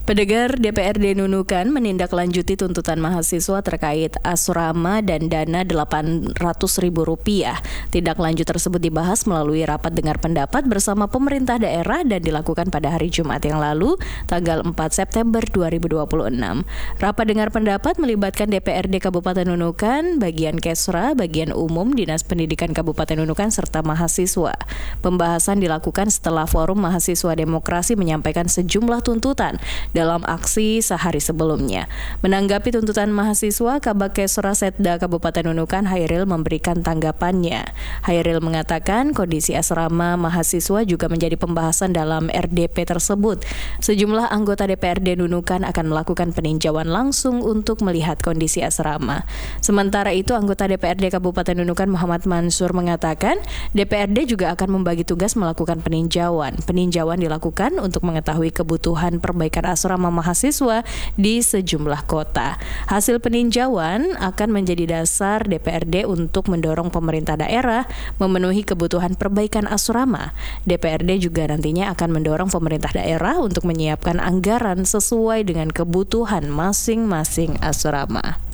Pendengar, DPRD Nunukan menindaklanjuti tuntutan mahasiswa terkait asrama dan dana Rp800.000. Tindak lanjut tersebut dibahas melalui rapat dengar pendapat bersama pemerintah daerah dan dilakukan pada hari Jumat yang lalu, tanggal 4 September 2026. Rapat dengar pendapat melibatkan DPRD Kabupaten Nunukan, bagian Kesra, bagian umum Dinas Pendidikan Kabupaten Nunukan, serta mahasiswa. Pembahasan dilakukan setelah Forum Mahasiswa Demokrasi menyampaikan sejumlah tuntutan dalam aksi sehari sebelumnya. Menanggapi tuntutan mahasiswa, Kabak Kesra Setda Kabupaten Nunukan, Hairil, memberikan tanggapannya. Hairil mengatakan kondisi asrama mahasiswa juga menjadi pembahasan dalam RDP tersebut. Sejumlah anggota DPRD Nunukan akan melakukan peninjauan langsung untuk melihat kondisi asrama. Sementara itu, anggota DPRD Kabupaten Nunukan Muhammad Mansur mengatakan DPRD juga akan membagi tugas melakukan peninjauan. Peninjauan dilakukan untuk mengetahui kebutuhan perbaikan asrama mahasiswa di sejumlah kota. Hasil peninjauan akan menjadi dasar DPRD untuk mendorong pemerintah daerah memenuhi kebutuhan perbaikan asrama. DPRD juga nantinya akan mendorong pemerintah daerah untuk menyiapkan anggaran sesuai dengan kebutuhan masing-masing asrama.